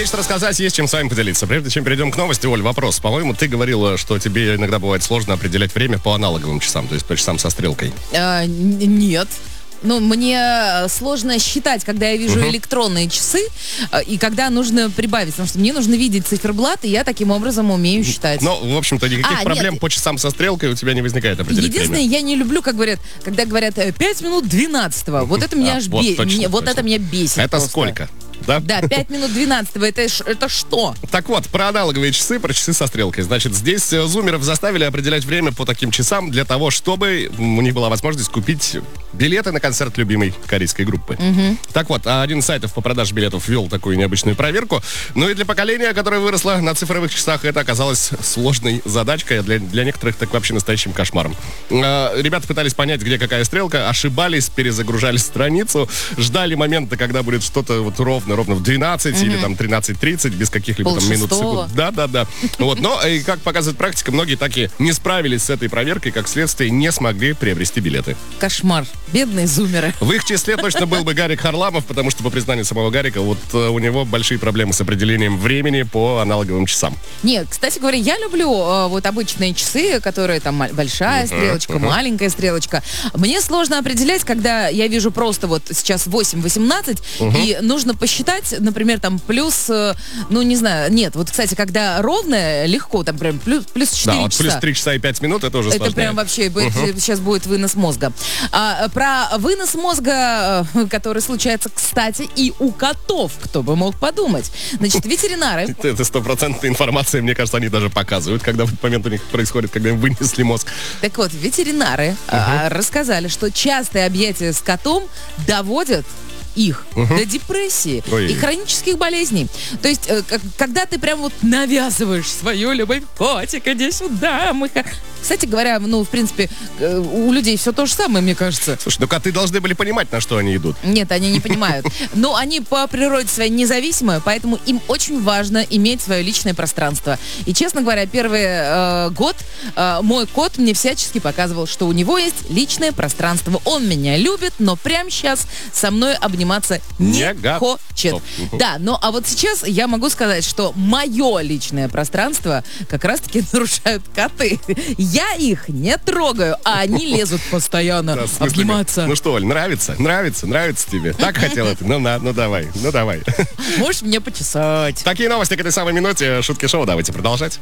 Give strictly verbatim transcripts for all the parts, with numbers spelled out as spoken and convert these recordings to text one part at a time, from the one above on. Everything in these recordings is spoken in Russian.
Есть рассказать, есть чем с вами поделиться. Прежде чем перейдем к новости, Оль, вопрос. По-моему, ты говорила, что тебе иногда бывает сложно определять время по аналоговым часам, то есть по часам со стрелкой. А, нет. Ну, мне сложно считать, когда я вижу uh-huh. электронные часы, и когда нужно прибавить, потому что мне нужно видеть циферблат, и я таким образом умею считать. Ну, в общем-то, никаких а, проблем нет. по часам со стрелкой у тебя не возникает определить Единственное, время. я не люблю, как говорят, когда говорят пять минут двенадцатого. Вот это меня аж вот, бе- точно, меня, вот точно. это меня бесит. Это просто. Сколько? Да? Да, пять минут двенадцатого, это, это что? Так вот, про аналоговые часы, про часы со стрелкой. Значит, здесь зумеров заставили определять время по таким часам для того, чтобы у них была возможность купить билеты на концерт любимой корейской группы. Угу. Так вот, один из сайтов по продаже билетов ввел такую необычную проверку. Ну и для поколения, которое выросло на цифровых часах, это оказалось сложной задачкой, а для, для некоторых так вообще настоящим кошмаром. Ребята пытались понять, где какая стрелка, ошибались, перезагружали страницу, ждали момента, когда будет что-то вот ровно ровно в двенадцать mm-hmm. или там тринадцать тридцать, без каких-либо там минут, секунд. Да, да, да. Вот, но, и как показывает практика, многие так и не справились с этой проверкой, как следствие, не смогли приобрести билеты. Кошмар. Бедные зумеры. В их числе точно был бы Гарик Харламов, потому что, по признанию самого Гарика, вот у него большие проблемы с определением времени по аналоговым часам. Нет, кстати говоря, я люблю э, вот обычные часы, которые там большая uh-huh, стрелочка, uh-huh. маленькая стрелочка. Мне сложно определять, когда я вижу просто вот сейчас восемь восемнадцать, uh-huh. и нужно посчитать, например, там плюс, э, ну не знаю, нет, вот, кстати, когда ровное, легко, там прям плюс, плюс четыре да, вот часа. плюс три часа и пять минут, это уже это сложнее. Прям вообще uh-huh. сейчас будет вынос мозга. А, про вынос мозга, который случается, кстати, и у котов, кто бы мог подумать. Значит, ветеринары... Это стопроцентная информация, мне кажется, они даже показывают, когда в этот момент у них происходит, когда им вынесли мозг. Так вот, ветеринары uh-huh. рассказали, что частые объятия с котом доводят их uh-huh. до депрессии Ой. и хронических болезней. То есть, э, когда ты прям вот навязываешь свою любовь, котик, иди сюда, мы... Кстати говоря, ну, в принципе, э, у людей все то же самое, мне кажется. Слушай, ну коты должны были понимать, на что они идут. Нет, они не понимают. Но они по природе своей независимые, поэтому им очень важно иметь свое личное пространство. И, честно говоря, первый э, год э, мой кот мне всячески показывал, что у него есть личное пространство. Он меня любит, но прямо сейчас со мной обниматься не, не хочет. Угу. Да, ну а вот сейчас я могу сказать, что мое личное пространство как раз-таки нарушают коты. Я их не трогаю, а они лезут постоянно да, обниматься. Ну что, Оль, нравится? Нравится? Нравится тебе? Так хотела ты? Ну на, ну давай, ну давай. Можешь мне почесать. Такие новости к этой самой минуте. Шутки шоу, давайте продолжать.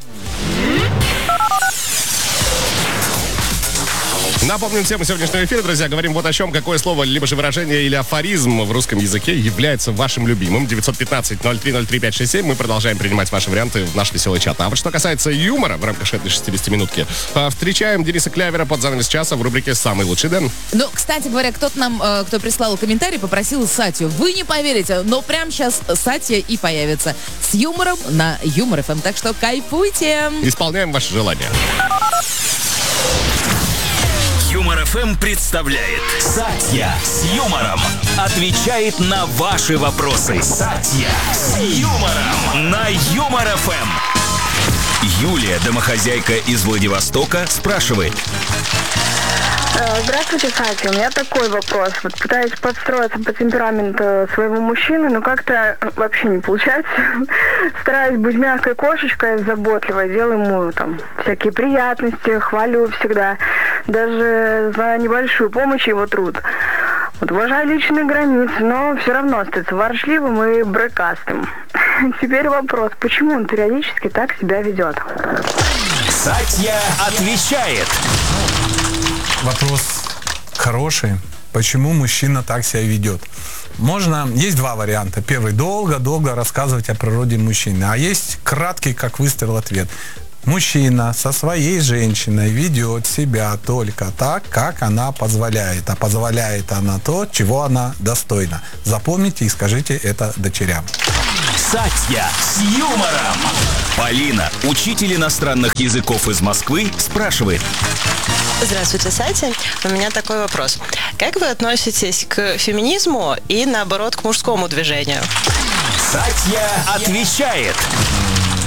Напомним тему сегодняшнего эфира, друзья. Говорим вот о чем, какое слово, либо же выражение или афоризм в русском языке является вашим любимым. девятьсот пятнадцать ноль три ноль три пять шесть семь. Мы продолжаем принимать ваши варианты в наш веселый чат. А вот что касается юмора в рамках этой шестидесятиминутки, встречаем Дениса Клявера под занавес часа в рубрике «Самый лучший Дэн». Ну, кстати говоря, кто-то нам, кто прислал комментарий, попросил Сатью. Вы не поверите, но прямо сейчас Сатья и появится с юмором на Юмор эф эм. Так что кайфуйте! Исполняем ваши желания. Юмор эф эм представляет Сатья с юмором. Отвечает на ваши вопросы. Сатья с юмором на Юмор эф эм. Юлия, домохозяйка из Владивостока, спрашивает. Здравствуйте, Сатья. У меня такой вопрос. Вот пытаюсь подстроиться по темпераменту своего мужчины, но как-то вообще не получается. Стараюсь быть мягкой кошечкой, заботливой, делаю ему там всякие приятности, хвалю всегда. Даже за небольшую помощь его труд. Вот уважаю личные границы, но все равно остается ворчливым и брыкастым. Теперь вопрос, почему он периодически так себя ведет? Сатья отвечает. Вопрос хороший. Почему мужчина так себя ведет? Можно, есть два варианта. Первый, долго-долго рассказывать о природе мужчины. А есть краткий, как выстрел, ответ. Мужчина со своей женщиной ведет себя только так, как она позволяет. А позволяет она то, чего она достойна. Запомните и скажите это дочерям. Сатья с юмором. Полина, учитель иностранных языков из Москвы, спрашивает. Здравствуйте, Сатья. У меня такой вопрос. Как вы относитесь к феминизму и, наоборот, к мужскому движению? Сатья отвечает.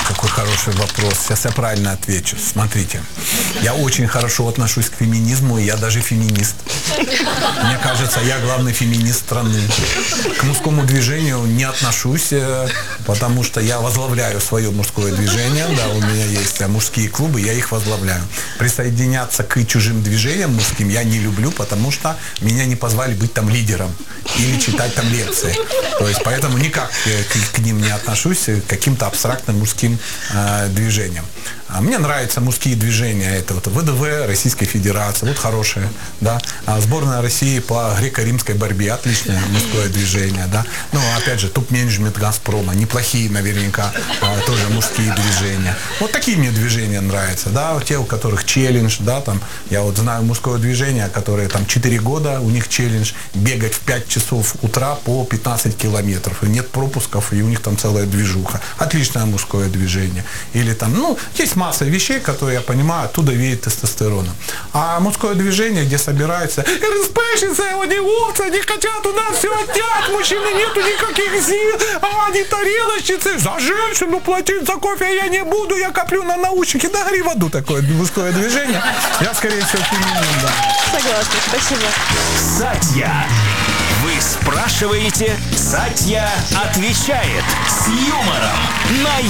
какой хороший вопрос. Сейчас я правильно отвечу. Смотрите, я очень хорошо отношусь к феминизму, и я даже феминист. Мне кажется, я главный феминист страны. К мужскому движению не отношусь, э, потому что я возглавляю свое мужское движение. Да, у меня есть а мужские клубы, я их возглавляю. Присоединяться к чужим движениям мужским я не люблю, потому что меня не позвали быть там лидером или читать там лекции. То есть поэтому никак к, к ним не отношусь, к каким-то абстрактным мужским э, движениям. А мне нравятся мужские движения. Это вот ВДВ Российской Федерации, вот хорошее, да. А сборная России по греко-римской борьбе, отличное мужское движение, да. Ну, опять же, топ-менеджмент Газпрома, неплохие наверняка а, тоже мужские движения. Вот такие мне движения нравятся, да, те, у которых челлендж, да, там, я вот знаю мужское движение, которое там четыре года, у них челлендж бегать в пять часов утра по пятнадцать километров, и нет пропусков, и у них там целая движуха. Отличное мужское движение. Или там, ну, есть масса вещей, которые, я понимаю, оттуда веет тестостероном. А мужское движение, где собираются РСПшницы, они овцы, они хотят у нас все отнять, мужчины нету никаких сил, а они тарелочницы, за женщину платить за кофе я не буду, я коплю на наушники, да гори в аду такое мужское движение. Я, скорее всего, феминин, да. Согласна, спасибо. Сатья. Вы спрашиваете, Сатья отвечает с юмором на